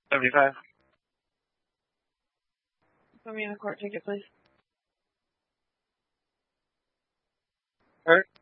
75. Put me on a court ticket, please. Hurt?